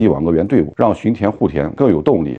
1万个员队伍，让巡田护田更有动力。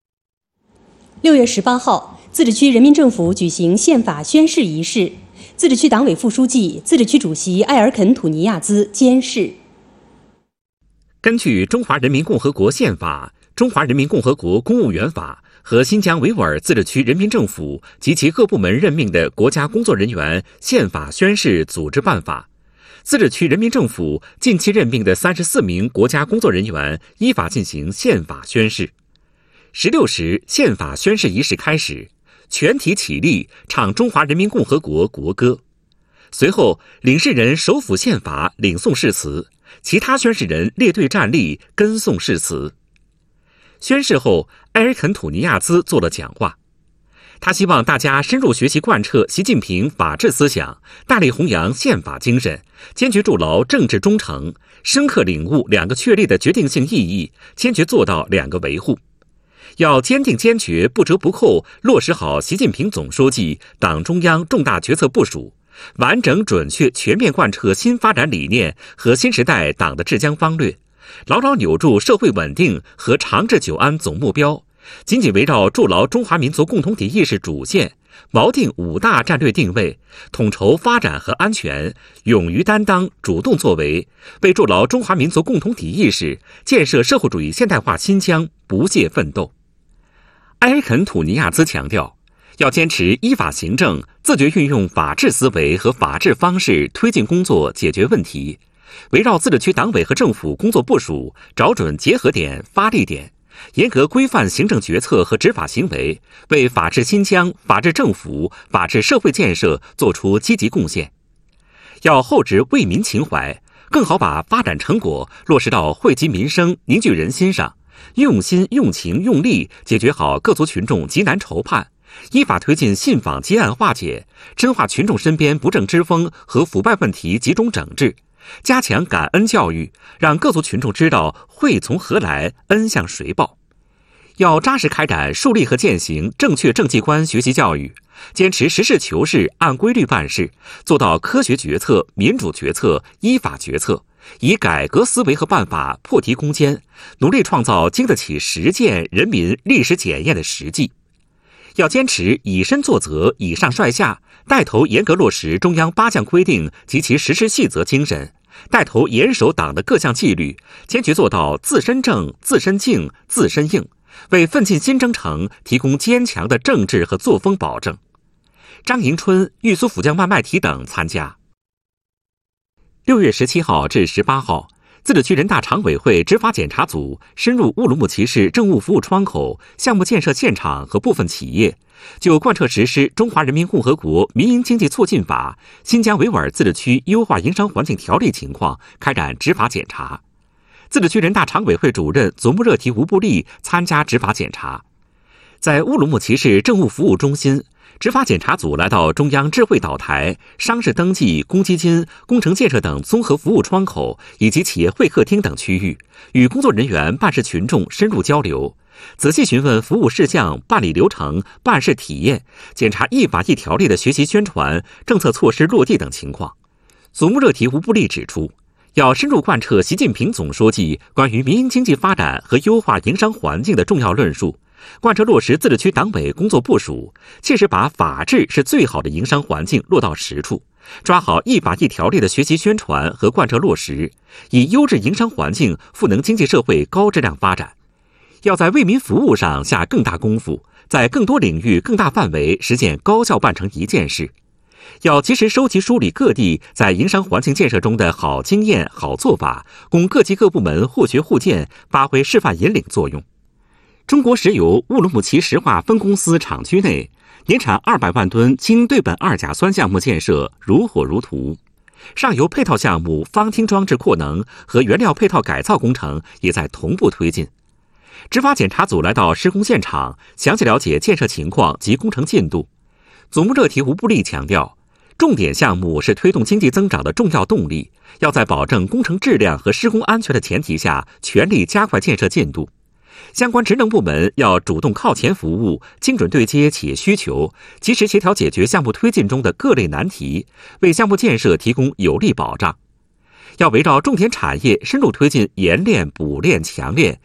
6月18号，自治区人民政府举行宪法宣誓仪式，自治区党委副书记、自治区主席埃尔肯·土尼亚兹监誓。 根据《中华人民共和国宪法》、《中华人民共和国公务员法》和新疆维吾尔自治区人民政府及其各部门任命的国家工作人员宪法宣誓组织办法，自治区人民政府近期任命的34名国家工作人员依法进行宪法宣誓。16时，宪法宣誓仪式开始，全体起立唱中华人民共和国国歌。随后，领誓人手抚宪法，领诵誓词，其他宣誓人列队站立，跟诵誓词。宣誓后，埃尔肯·土尼亚兹做了讲话。他希望大家深入学习贯彻习近平法治思想，大力弘扬宪法精神，坚决筑牢政治忠诚，深刻领悟2个确立的决定性意义，坚决做到2个维护。要坚定坚决、不折不扣落实好习近平总书记、党中央重大决策部署，完整准确全面贯彻新发展理念和新时代党的治疆方略，牢牢扭住社会稳定和长治久安总目标，紧紧围绕筑牢中华民族共同体意识主线，锚定5大战略定位，统筹发展和安全，勇于担当、主动作为，为筑牢中华民族共同体意识、建设社会主义现代化新疆不懈奋斗。埃尔肯·土尼亚兹强调，要坚持依法行政，自觉运用法治思维和法治方式推进工作解决问题，围绕自治区党委和政府工作部署，找准结合点、发力点，严格规范行政决策和执法行为，为法治新疆、法治政府、法治社会建设作出积极贡献。要厚植为民情怀，更好把发展成果落实到惠及民生、凝聚人心上，用心、用情、用力解决好各族群众急难愁盼，依法推进信访积案化解，深化群众身边不正之风和腐败问题集中整治，加强感恩教育，让各族群众知道惠从何来，恩向谁报。要扎实开展树立和践行正确政绩观学习教育，坚持实事求是、按规律办事，做到科学决策、民主决策、依法决策，以改革思维和办法破题攻坚，努力创造经得起实践、人民历史检验的实际。要坚持以身作则、以上率下，带头严格落实中央8项规定及其实施细则精神，带头严守党的各项纪律，坚决做到自身正、自身静、自身硬，为奋进新征程提供坚强的政治和作风保证。张迎春、玉苏府将万麦提等参加。6月17号至18号，自治区人大常委会执法检查组深入乌鲁木齐市政务服务窗口、项目建设现场和部分企业，就贯彻实施《中华人民共和国民营经济促进法》、新疆维吾尔自治区优化营商环境条例情况开展执法检查。自治区人大常委会主任祖木热提吴布利参加执法检查。在乌鲁木齐市政务服务中心，执法检查组来到中央智慧岛台、商事登记、公积金、工程建设等综合服务窗口以及企业会客厅等区域，与工作人员、办事群众深入交流，仔细询问服务事项、办理流程、办事体验，检查一法一条例的学习宣传、政策措施落地等情况。祖木热提吴布利指出，要深入贯彻习近平总书记关于民营经济发展和优化营商环境的重要论述，贯彻落实自治区党委工作部署，切实把法治是最好的营商环境落到实处，抓好一法一条例的学习宣传和贯彻落实，以优质营商环境赋能经济社会高质量发展。要在为民服务上下更大功夫，在更多领域、更大范围实现高效办成一件事。要及时收集梳理各地在营商环境建设中的好经验、好做法，供各级各部门互学互鉴，发挥示范引领作用。中国石油乌鲁木齐石化分公司厂区内，年产200万吨氢对苯二甲酸项目建设如火如荼，上游配套项目方汀装置扩能和原料配套改造工程也在同步推进。执法检查组来到施工现场，详细了解建设情况及工程进度。祖木热提吴布利强调，重点项目是推动经济增长的重要动力，要在保证工程质量和施工安全的前提下，全力加快建设进度。相关职能部门要主动靠前服务，精准对接企业需求，及时协调解决项目推进中的各类难题，为项目建设提供有力保障。 要围绕重点产业深入推进研练、补练、强练，